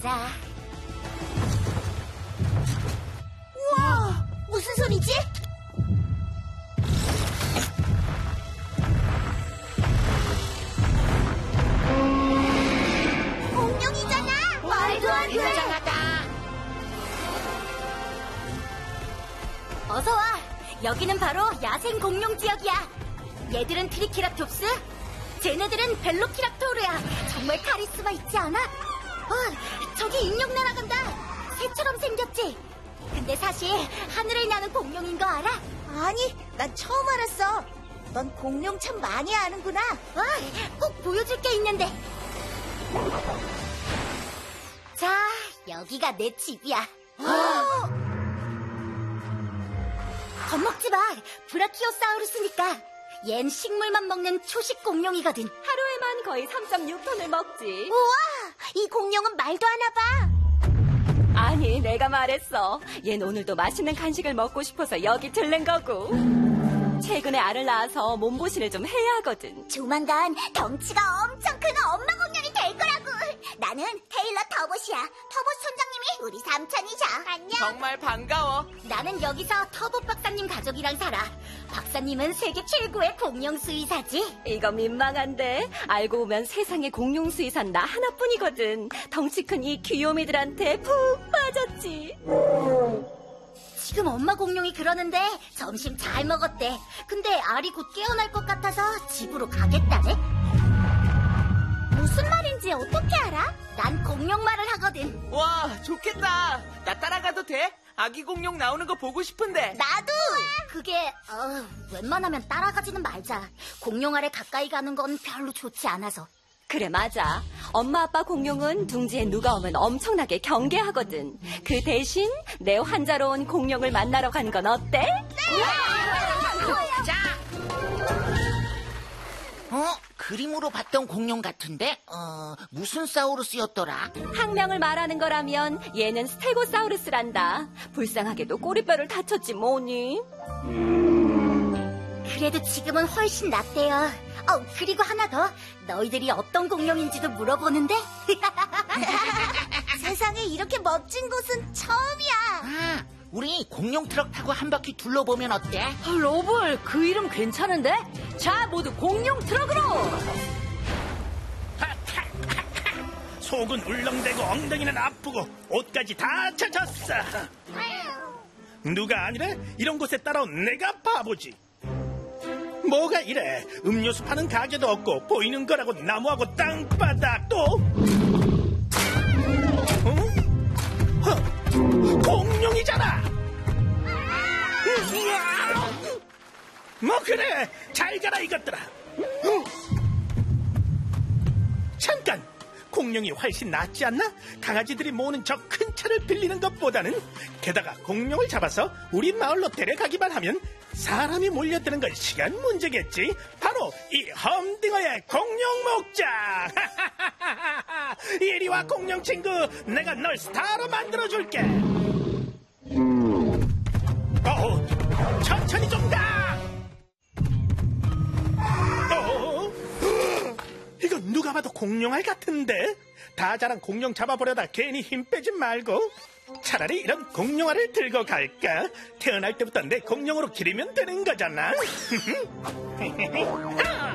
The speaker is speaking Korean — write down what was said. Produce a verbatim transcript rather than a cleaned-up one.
가자. 우와, 무슨 소리지? 공룡이잖아. 말도 안 돼. 이상하다. 어서 와. 여기는 바로 야생 공룡 지역이야. 얘들은 트리케라톱스, 쟤네들은 벨로키랍토르야. 정말 카리스마 있지 않아? 어, 저기 인형 날아간다. 새처럼 생겼지? 근데 사실 하늘을 나는 공룡인 거 알아? 아니, 난 처음 알았어. 넌 공룡 참 많이 아는구나. 와, 꼭 보여줄 게 있는데. 자, 여기가 내 집이야. 겁먹지 마. 브라키오사우루스니까. 얜 식물만 먹는 초식 공룡이거든. 하루에만 거의 삼 점 육 톤을 먹지. 우와, 이 공룡은 말도 하나 봐. 아니, 내가 말했어. 얜 오늘도 맛있는 간식을 먹고 싶어서 여기 들른 거고. 최근에 알을 낳아서 몸보신을 좀 해야 하거든. 조만간 덩치가 엄청 큰 엄마 공룡이 될 거라고. 나는 테일러 터봇이야. 터봇 선장님이 우리 삼촌이셔. 안녕. 정말 반가워. 나는 여기서 터보 박사님 가족이랑 살아. 박사님은 세계 최고의 공룡 수의사지. 이거 민망한데 알고 보면 세상에 공룡 수의사는 나 하나뿐이거든. 덩치 큰 이 귀요미들한테 푹 빠졌지. 지금 엄마 공룡이 그러는데 점심 잘 먹었대. 근데 알이 곧 깨어날 것 같아서 집으로 가겠다네. 무슨 말인지 어떻게 알아? 난 공룡 말을 하거든. 와, 좋겠다. 나 따라가도 돼? 아기 공룡 나오는 거 보고 싶은데. 나도! 그게 어, 웬만하면 따라가지는 말자. 공룡 알에 가까이 가는 건 별로 좋지 않아서. 그래, 맞아. 엄마 아빠 공룡은 둥지에 누가 오면 엄청나게 경계하거든. 그 대신 내 환자로운 공룡을 만나러 가는 건 어때? 자. 어? 그림으로 봤던 공룡 같은데? 어, 무슨 사우루스였더라? 학명을 말하는 거라면 얘는 스테고사우루스란다. 불쌍하게도 꼬리뼈를 다쳤지 뭐니. 그래도 지금은 훨씬 낫대요. 어, 그리고 하나 더. 너희들이 어떤 공룡인지도 물어보는데? 세상에 이렇게 멋진 곳은 처음이야. 아, 우리 공룡 트럭 타고 한 바퀴 둘러보면 어때? 로블, 그 이름 괜찮은데? 자, 모두 공룡 트럭으로! 속은 울렁대고 엉덩이는 아프고 옷까지 다 젖었어. 누가 아니래? 이런 곳에 따라온 내가 바보지. 뭐가 이래? 음료수 파는 가게도 없고 보이는 거라고 나무하고 땅바닥도. 어? 어? 공룡이잖아. 뭐 그래, 잘 가라 이것들아. 잠깐, 공룡이 훨씬 낫지 않나? 강아지들이 모으는 저 큰 차를 빌리는 것보다는. 게다가 공룡을 잡아서 우리 마을로 데려가기만 하면 사람이 몰려드는 건 시간 문제겠지. 바로 이 험딩어의 공룡 목장. 이리 와 공룡 친구, 내가 널 스타로 만들어줄게. 어, 천천히 좀 가. 어, 이건 누가 봐도 공룡알 같은데? 다 자란 공룡 잡아보려다 괜히 힘 빼지 말고 차라리 이런 공룡알을 들고 갈까? 태어날 때부터 내 공룡으로 기르면 되는 거잖아.